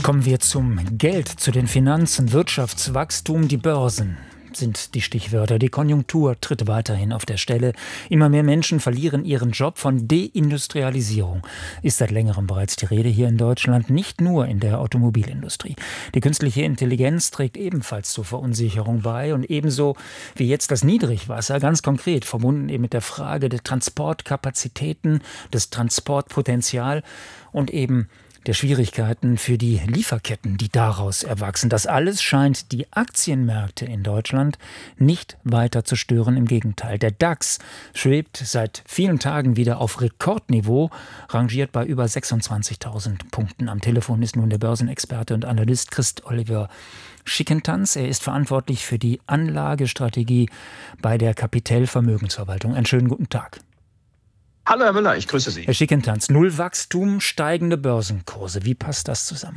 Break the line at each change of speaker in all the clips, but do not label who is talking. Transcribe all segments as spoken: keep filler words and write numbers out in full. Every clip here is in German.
Kommen wir zum Geld, zu den Finanzen, Wirtschaftswachstum, die Börsen sind die Stichwörter. Die Konjunktur tritt weiterhin auf der Stelle. Immer mehr Menschen verlieren ihren Job. Von Deindustrialisierung ist seit längerem bereits die Rede hier in Deutschland, nicht nur in der Automobilindustrie. Die künstliche Intelligenz trägt ebenfalls zur Verunsicherung bei und ebenso wie jetzt das Niedrigwasser, ganz konkret verbunden eben mit der Frage der Transportkapazitäten, des Transportpotenzial und eben der Schwierigkeiten für die Lieferketten, die daraus erwachsen. Das alles scheint die Aktienmärkte in Deutschland nicht weiter zu stören. Im Gegenteil, der DAX schwebt seit vielen Tagen wieder auf Rekordniveau, rangiert bei über sechsundzwanzigtausend Punkten. Am Telefon ist nun der Börsenexperte und Analyst Christ Oliver Schickentanz. Er ist verantwortlich für die Anlagestrategie bei der Capital Vermögensverwaltung. Einen schönen guten Tag.
Hallo Herr Müller, ich grüße Sie.
Herr Schickentanz, Nullwachstum, steigende Börsenkurse. Wie passt das zusammen?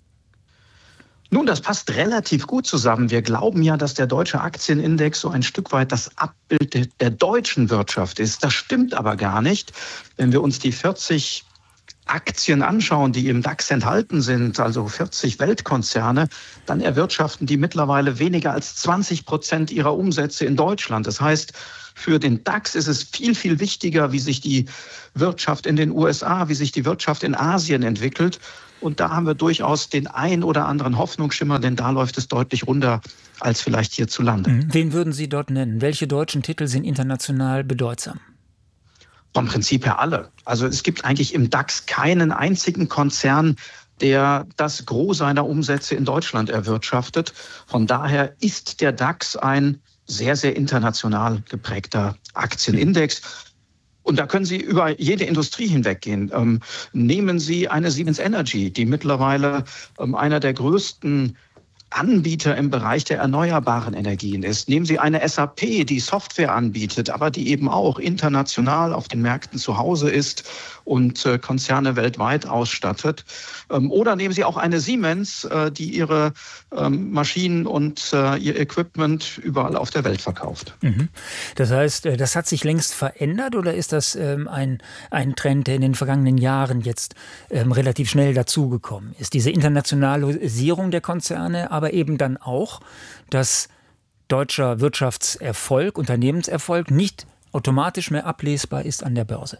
Nun, das passt relativ gut zusammen. Wir glauben ja, dass der deutsche Aktienindex so ein Stück weit das Abbild der deutschen Wirtschaft ist. Das stimmt aber gar nicht. Wenn wir uns die vierzig Aktien anschauen, die im DAX enthalten sind, also vierzig Weltkonzerne, dann erwirtschaften die mittlerweile weniger als zwanzig Prozent ihrer Umsätze in Deutschland. Das heißt, für den DAX ist es viel, viel wichtiger, wie sich die Wirtschaft in den U S A, wie sich die Wirtschaft in Asien entwickelt. Und da haben wir durchaus den ein oder anderen Hoffnungsschimmer, denn da läuft es deutlich runder als vielleicht hierzulande.
Wen würden Sie dort nennen? Welche deutschen Titel sind international bedeutsam?
Vom Prinzip her alle. Also es gibt eigentlich im DAX keinen einzigen Konzern, der das Gros seiner Umsätze in Deutschland erwirtschaftet. Von daher ist der DAX ein sehr, sehr international geprägter Aktienindex. Und da können Sie über jede Industrie hinweggehen. Ähm, nehmen Sie eine Siemens Energy, die mittlerweile ähm, einer der größten Anbieter im Bereich der erneuerbaren Energien ist. Nehmen Sie eine S A P, die Software anbietet, aber die eben auch international auf den Märkten zu Hause ist und äh, Konzerne weltweit ausstattet. Ähm, oder nehmen Sie auch eine Siemens, äh, die ihre ähm, Maschinen und äh, ihr Equipment überall auf der Welt verkauft.
Mhm. Das heißt, das hat sich längst verändert oder ist das ähm, ein, ein Trend, der in den vergangenen Jahren jetzt ähm, relativ schnell dazugekommen ist? Diese Internationalisierung der Konzerne, aber eben dann auch, dass deutscher Wirtschaftserfolg, Unternehmenserfolg nicht automatisch mehr ablesbar ist an der Börse.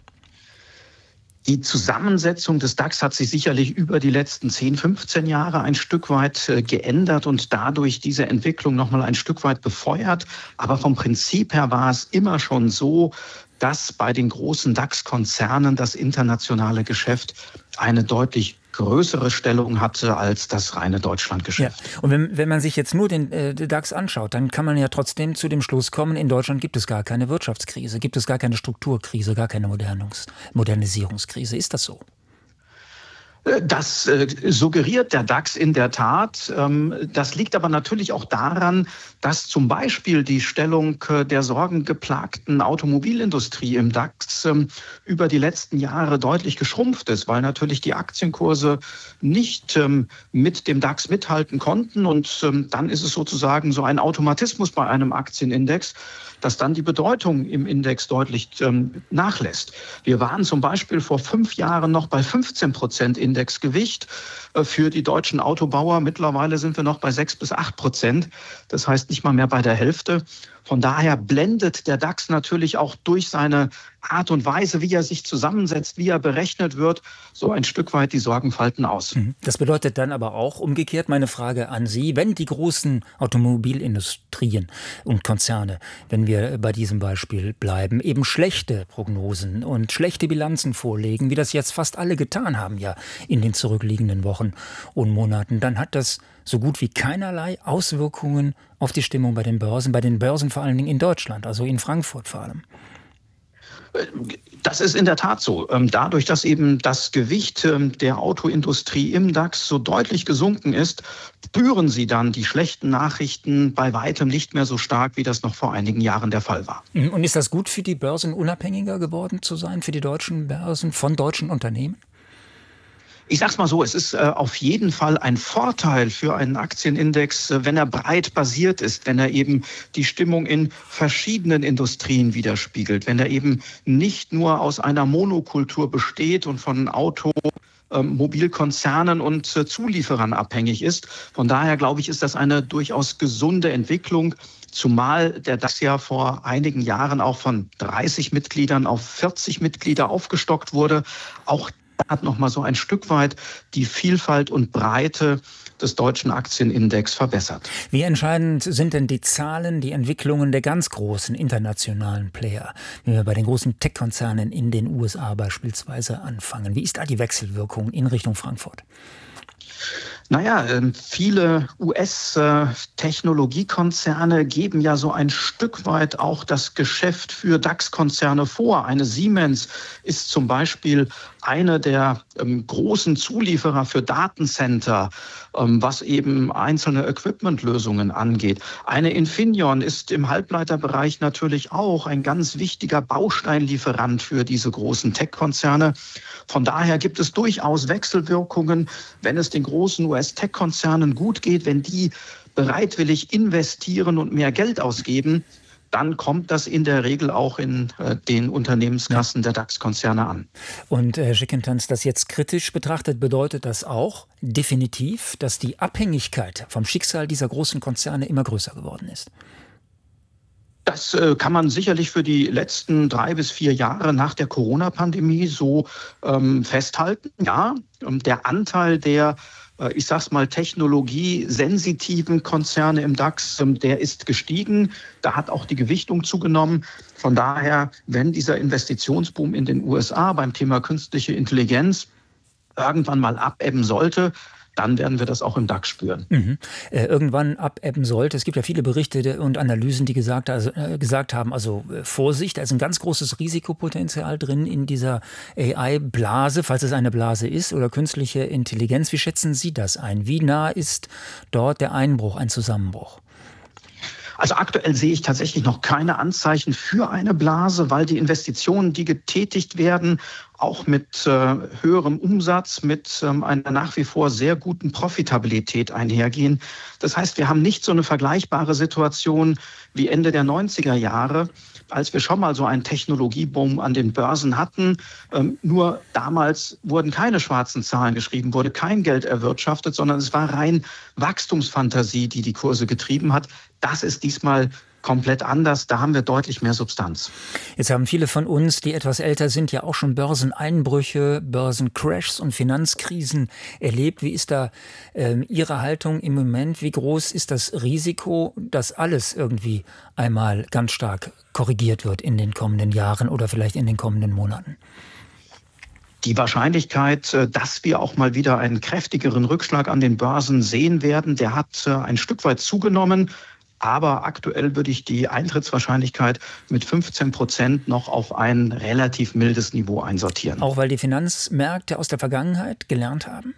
Die Zusammensetzung des DAX hat sich sicherlich über die letzten zehn, fünfzehn Jahre ein Stück weit geändert und dadurch diese Entwicklung nochmal ein Stück weit befeuert. Aber vom Prinzip her war es immer schon so, dass bei den großen DAX-Konzernen das internationale Geschäft eine deutlich größere Stellung hatte als das reine Deutschlandgeschäft.
Ja. Und wenn, wenn man sich jetzt nur den äh, DAX anschaut, dann kann man ja trotzdem zu dem Schluss kommen, in Deutschland gibt es gar keine Wirtschaftskrise, gibt es gar keine Strukturkrise, gar keine Modernungs- Modernisierungskrise. Ist das so?
Das äh, suggeriert der DAX in der Tat. Ähm, das liegt aber natürlich auch daran, dass zum Beispiel die Stellung äh, der sorgengeplagten Automobilindustrie im DAX ähm, über die letzten Jahre deutlich geschrumpft ist, weil natürlich die Aktienkurse nicht ähm, mit dem DAX mithalten konnten. Und ähm, dann ist es sozusagen so ein Automatismus bei einem Aktienindex, dass dann die Bedeutung im Index deutlich ähm, nachlässt. Wir waren zum Beispiel vor fünf Jahren noch bei fünfzehn Prozent Indexgewicht äh, für die deutschen Autobauer. Mittlerweile sind wir noch bei sechs bis acht Prozent. Das heißt nicht mal mehr bei der Hälfte. Von daher blendet der DAX natürlich auch durch seine Art und Weise, wie er sich zusammensetzt, wie er berechnet wird, so ein Stück weit die Sorgenfalten aus.
Das bedeutet dann aber auch umgekehrt meine Frage an Sie, wenn die großen Automobilindustrien und Konzerne, wenn wir bei diesem Beispiel bleiben, eben schlechte Prognosen und schlechte Bilanzen vorlegen, wie das jetzt fast alle getan haben ja in den zurückliegenden Wochen und Monaten, dann hat das so gut wie keinerlei Auswirkungen auf die Stimmung bei den Börsen, bei den Börsen vor allen Dingen in Deutschland, also in Frankfurt vor allem.
Das ist in der Tat so. Dadurch, dass eben das Gewicht der Autoindustrie im DAX so deutlich gesunken ist, spüren Sie dann die schlechten Nachrichten bei weitem nicht mehr so stark, wie das noch vor einigen Jahren der Fall war.
Und ist das gut für die Börsen, unabhängiger geworden zu sein, für die deutschen Börsen von deutschen Unternehmen?
Ich sag's mal so, es ist äh, auf jeden Fall ein Vorteil für einen Aktienindex, äh, wenn er breit basiert ist, wenn er eben die Stimmung in verschiedenen Industrien widerspiegelt, wenn er eben nicht nur aus einer Monokultur besteht und von Auto ähm, Mobilkonzernen und äh, Zulieferern abhängig ist. Von daher glaube ich, ist das eine durchaus gesunde Entwicklung. Zumal der DAX ja vor einigen Jahren auch von dreißig Mitgliedern auf vierzig Mitglieder aufgestockt wurde. Auch hat noch mal so ein Stück weit die Vielfalt und Breite des deutschen Aktienindex verbessert.
Wie entscheidend sind denn die Zahlen, die Entwicklungen der ganz großen internationalen Player, wenn wir bei den großen Tech-Konzernen in den U S A beispielsweise anfangen? Wie ist da die Wechselwirkung in Richtung Frankfurt?
Naja, viele U S-Technologiekonzerne geben ja so ein Stück weit auch das Geschäft für DAX-Konzerne vor. Eine Siemens ist zum Beispiel eine der ähm, großen Zulieferer für Datencenter, ähm, was eben einzelne Equipmentlösungen angeht. Eine Infineon ist im Halbleiterbereich natürlich auch ein ganz wichtiger Bausteinlieferant für diese großen Tech-Konzerne. Von daher gibt es durchaus Wechselwirkungen, wenn es den großen U S-Tech-Konzernen gut geht, wenn die bereitwillig investieren und mehr Geld ausgeben, dann kommt das in der Regel auch in äh, den Unternehmenskassen der DAX-Konzerne an.
Und Herr Schickentanz, das jetzt kritisch betrachtet, bedeutet das auch definitiv, dass die Abhängigkeit vom Schicksal dieser großen Konzerne immer größer geworden ist?
Das äh, kann man sicherlich für die letzten drei bis vier Jahre nach der Corona-Pandemie so ähm, festhalten. Ja, der Anteil der ich sag's mal, technologiesensitiven Konzerne im DAX, der ist gestiegen. Da hat auch die Gewichtung zugenommen. Von daher, wenn dieser Investitionsboom in den U S A beim Thema künstliche Intelligenz irgendwann mal abebben sollte, dann werden wir das auch im DAX spüren.
Mhm. Äh, irgendwann abebben sollte. Es gibt ja viele Berichte und Analysen, die gesagt, also, äh, gesagt haben, also äh, Vorsicht, da ist ein ganz großes Risikopotenzial drin in dieser A I-Blase, falls es eine Blase ist, oder künstliche Intelligenz. Wie schätzen Sie das ein? Wie nah ist dort der Einbruch, ein Zusammenbruch?
Also aktuell sehe ich tatsächlich noch keine Anzeichen für eine Blase, weil die Investitionen, die getätigt werden, auch mit äh, höherem Umsatz, mit ähm, einer nach wie vor sehr guten Profitabilität einhergehen. Das heißt, wir haben nicht so eine vergleichbare Situation wie Ende der neunziger Jahre, als wir schon mal so einen Technologieboom an den Börsen hatten. Ähm, nur damals wurden keine schwarzen Zahlen geschrieben, wurde kein Geld erwirtschaftet, sondern es war rein Wachstumsfantasie, die die Kurse getrieben hat. Das ist diesmal komplett anders. Da haben wir deutlich mehr Substanz.
Jetzt haben viele von uns, die etwas älter sind, ja auch schon Börseneinbrüche, Börsencrashs und Finanzkrisen erlebt. Wie ist da ähm, Ihre Haltung im Moment? Wie groß ist das Risiko, dass alles irgendwie einmal ganz stark korrigiert wird in den kommenden Jahren oder vielleicht in den kommenden Monaten?
Die Wahrscheinlichkeit, dass wir auch mal wieder einen kräftigeren Rückschlag an den Börsen sehen werden, der hat ein Stück weit zugenommen. Aber aktuell würde ich die Eintrittswahrscheinlichkeit mit fünfzehn Prozent noch auf ein relativ mildes Niveau einsortieren.
Auch weil die Finanzmärkte aus der Vergangenheit gelernt haben?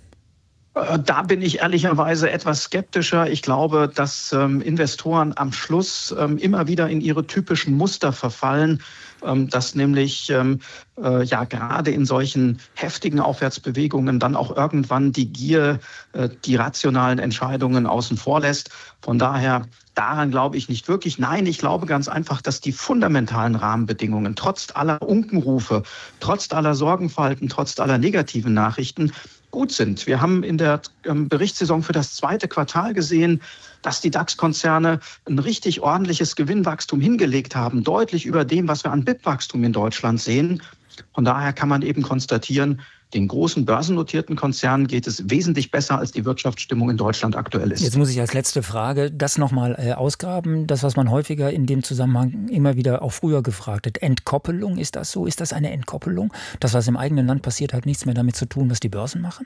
Da bin ich ehrlicherweise etwas skeptischer. Ich glaube, dass ähm, Investoren am Schluss ähm, immer wieder in ihre typischen Muster verfallen, ähm, dass nämlich ähm, äh, ja gerade in solchen heftigen Aufwärtsbewegungen dann auch irgendwann die Gier äh, die rationalen Entscheidungen außen vor lässt. Von daher, daran glaube ich nicht wirklich. Nein, ich glaube ganz einfach, dass die fundamentalen Rahmenbedingungen trotz aller Unkenrufe, trotz aller Sorgenfalten, trotz aller negativen Nachrichten gut sind. Wir haben in der Berichtssaison für das zweite Quartal gesehen, dass die DAX-Konzerne ein richtig ordentliches Gewinnwachstum hingelegt haben, deutlich über dem, was wir an B I P-Wachstum in Deutschland sehen. Von daher kann man eben konstatieren, den großen börsennotierten Konzernen geht es wesentlich besser, als die Wirtschaftsstimmung in Deutschland aktuell ist.
Jetzt muss ich als letzte Frage das nochmal äh, ausgraben. Das, was man häufiger in dem Zusammenhang immer wieder auch früher gefragt hat. Entkoppelung, ist das so? Ist das eine Entkoppelung? Das, was im eigenen Land passiert, hat nichts mehr damit zu tun, was die Börsen machen?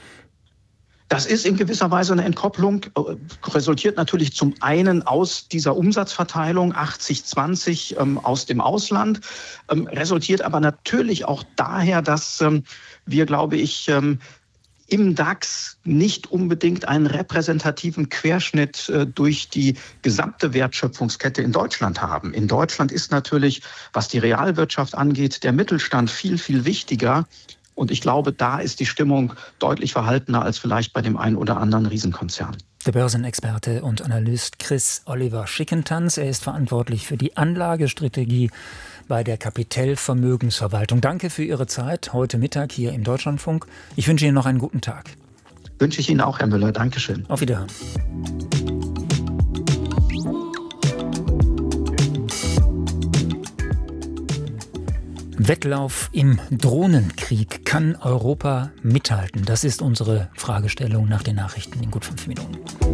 Das ist in gewisser Weise eine Entkopplung, resultiert natürlich zum einen aus dieser Umsatzverteilung achtzig zwanzig ähm, aus dem Ausland, ähm, resultiert aber natürlich auch daher, dass ähm, wir, glaube ich, ähm, im DAX nicht unbedingt einen repräsentativen Querschnitt äh, durch die gesamte Wertschöpfungskette in Deutschland haben. In Deutschland ist natürlich, was die Realwirtschaft angeht, der Mittelstand viel, viel wichtiger. Und ich glaube, da ist die Stimmung deutlich verhaltener als vielleicht bei dem einen oder anderen Riesenkonzern.
Der Börsenexperte und Analyst Chris Oliver Schickentanz. Er ist verantwortlich für die Anlagestrategie bei der Capitel Vermögensverwaltung. Danke für Ihre Zeit heute Mittag hier im Deutschlandfunk. Ich wünsche Ihnen noch einen guten Tag.
Wünsche ich Ihnen auch, Herr Müller. Dankeschön.
Auf Wiederhören. Wettlauf im Drohnenkrieg. Kann Europa mithalten? Das ist unsere Fragestellung nach den Nachrichten in gut fünf Minuten.